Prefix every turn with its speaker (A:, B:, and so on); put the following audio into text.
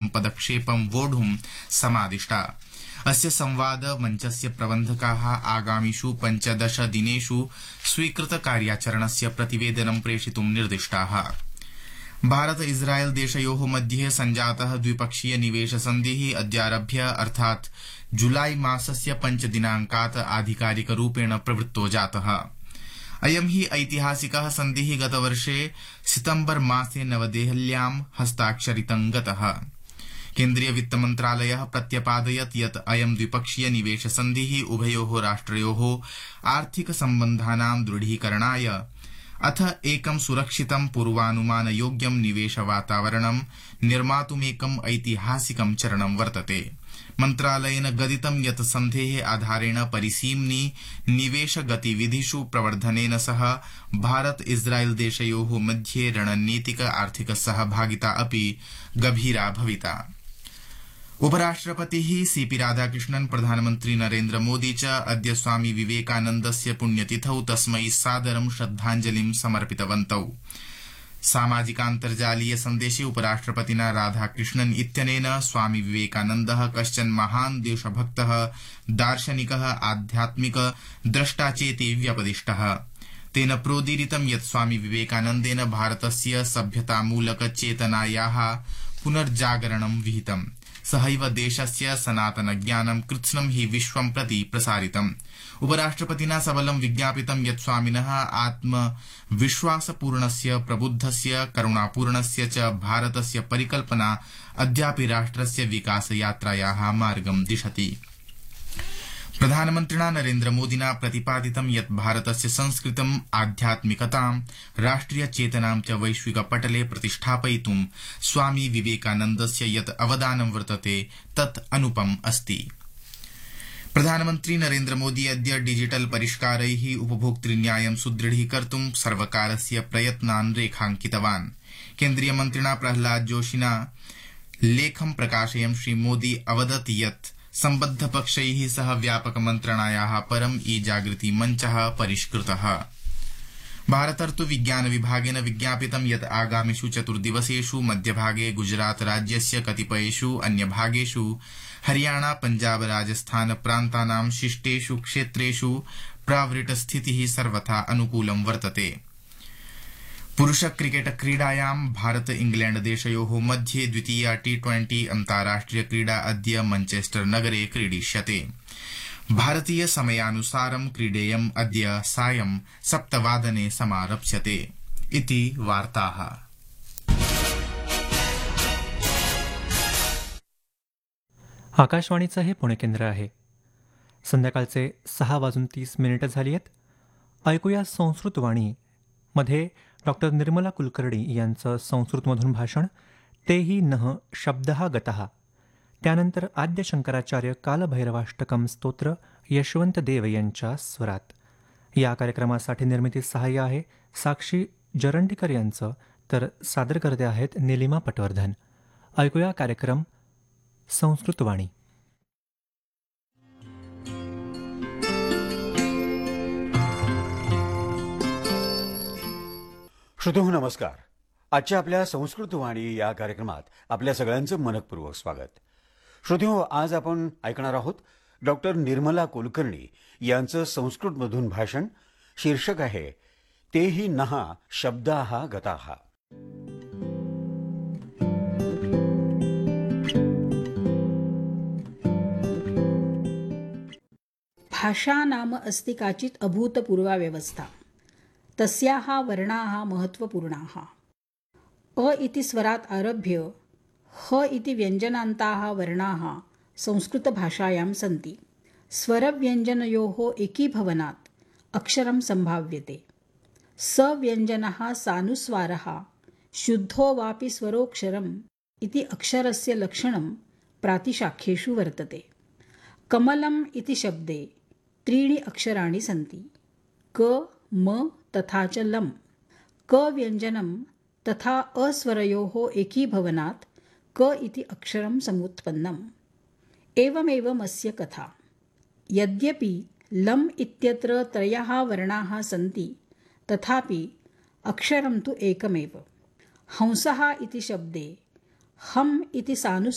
A: पदक्षेपं वोढुं समादिष्टा। अस्य संवाद मञ्चस्य प्रबन्धकाः आगामिषु 15 दिनेषु स्वीकृतकार्याचरणस्य प्रतिवेदनं प्रेषयितुं निर्दिष्टाः। भारत इस्राएल देशयोः मध्ये सञ्जातः द्विपक्षीय निवेश सन्धिः अद्यारभ्य अर्थात् जुलाई मासस्य 5 दिनाङ्कात् आधिकारिकरूपेण प्रवृत्तो जातः। अयं हि ऐतिहासिकः सन्धिः गतवर्षे सितम्बर मासे नवदेहल्यां हस्ताक्षरितं गतः। केन्द्रीय वित्तमन्त्रालयः प्रत्यपादयत् यत् अयं द्विपक्षीय निवेश सन्धिः उभयोः राष्ट्रयोः आर्थिक सम्बन्धानां दृढीकरणाय अथ एकं सुरक्षितं पूर्वानुमानयोग्यं निवेश वातावरणं निर्मातुमेकम् ऐतिहासिकं चरणं वर्तते। मन्त्रालयेन गदितं यत् सन्धेः आधारेण परिसीम्नि निवेश गतिविधिषु प्रवर्धनेन सह भारत इस्राएल देशयोः मध्ये रणनीतिक आर्थिक सहभागिता अपि गभीरा भविता। उपराष्ट्रपतिः सीपी राधाकृष्णन् प्रधानमन्त्री नरेन्द्र मोदी च अद्य स्वामी विवेकानन्दस्य पुण्यतिथौ तस्मै सादरं श्रद्धाञ्जलिं समर्पितवन्तौ। सामाजिकान्तर्जालीय सन्देशे उपराष्ट्रपतिना राधाकृष्णन् इत्यनेन स्वामी विवेकानन्दः कश्चन महान् देशभक्तः, दार्शनिकः, आध्यात्मिक द्रष्टा चेति व्यपदिष्टः। तेन प्रोदीरितं यत् स्वामी विवेकानन्देन भारतस्य सभ्यतामूलक चेतनायाः पुनर्जागरणं विहितम्। सहैव देशस्य सनातन ज्ञानं कृत्स्नं हि विश्वं प्रति प्रसारितम्। उपराष्ट्रपतिना सबलं विज्ञापितं यत् स्वामिनः आत्मविश्वासपूर्णस्य, प्रबुद्धस्य, करुणापूर्णस्य च भारतस्य परिकल्पना अद्यापि राष्ट्रस्य विकासयात्रायाः मार्गं दिशति। प्रधानमन्त्रिणा नरेन्द्र मोदिना प्रतिपादितं यत् भारतस्य संस्कृतिम्, आध्यात्मिकतां, राष्ट्रिय चेतनां च वैश्विक पटले प्रतिष्ठापयितुं स्वामी विवेकानन्दस्य यत् अवदानं वर्तते तत् अनुपम् अस्ति। प्रधानमन्त्री नरेन्द्र मोदी अद्य डिजिटल परिष्कारैः उपभोक्तृन्यायं सुदृढीकर्तुं सर्वकारस्य प्रयत्नान् रेखाङ्कितवान्। केन्द्रीय मन्त्रिणा प्रह्लाद जोशिना लेखं प्रकाशयन् श्रीमोदी अवदत् यत् सम्बद्धपक्षैः सह व्यापक मन्त्रणायाः परं ई-जागृति मञ्चः परिष्कृतः। भारतर्तु विज्ञान विभागेन विज्ञापितं यत् आगामिषु 4 दिवसेषु मध्यभागे गुजरात राज्यस्य कतिपयेषु अन्यभागेषु हरियाणा, पञ्जाब, राजस्थान प्रान्तानां शिष्टेषु क्षेत्रेषु प्रावृट स्थितिः सर्वथा अनुकूलं वर्तते। पुरुष क्रिकेट क्रीडायां भारत इंग्लैंड देशयोः मध्ये द्वितीया T20 अन्ताराष्ट्रिय क्रीडा अद्य मैनचेस्टर नगरे क्रीडिष्यते। भारतीय समयानुसारं क्रीडेयं अद्य सायं 7 वादने समारप्स्यते। इति वार्ताः।
B: आकाशवाणीचं हे पुणे केंद्र आहे। संध्याकाळचे 6:30 झाली आहेत। ऐकूया संस्कृतवाणी मध्ये डॉक्टर निर्मला कुलकर्णी यांचं संस्कृतमधून भाषण, तेही नः शब्दः गतः। त्यानंतर आद्य शंकराचार्य कालभैरवाष्टकम स्तोत्र यशवंत देव यांच्या स्वरात। या कार्यक्रमासाठी निर्मिती सहाय्य आहे साक्षी जरंडीकर यांचं, तर सादरकर्ते आहेत निलिमा पटवर्धन। ऐकूया कार्यक्रम संस्कृतवाणी।
C: श्रोतेहो नमस्कार। आजच्या आपल्या संस्कृतवाणी या कार्यक्रमात आपल्या सगळ्यांचं मनपूर्वक स्वागत। श्रोतेहो, आज आपण ऐकणार आहोत डॉक्टर निर्मला कुलकर्णी यांचं संस्कृतमधून भाषण। शीर्षक आहे तेही नः शब्दाः गताः।
D: भाषा नाम अस्ति काचित् अभूतपूर्वा व्यवस्था। तस्याः वर्णाः महत्त्वपूर्णाः। अ इति स्वरात् आरभ्य ह इति व्यञ्जनान्ताः वर्णाः संस्कृतभाषायां सन्ति। स्वरव्यञ्जनयोः एकीभवनात् अक्षरं सम्भाव्यते। सव्यञ्जनः सानुस्वारः शुद्धो वापि स्वरोक्षरम् इति अक्षरस्य लक्षणं प्रातिशाख्येषु वर्तते। कमलम् इति शब्दे 3 अक्षराणि सन्ति। क, म तथा च लम्। क व्यञ्जनं तथा अस्वरयोः एकीभवनात् क इति अक्षरं समुत्पन्नम्। एवमेवमस्य कथा। यद्यपि लम् इत्यत्र 3 वर्णाः सन्ति, तथापि अक्षरं तु एकमेव। हंसः इति शब्दे हम् इति सानुस्वारः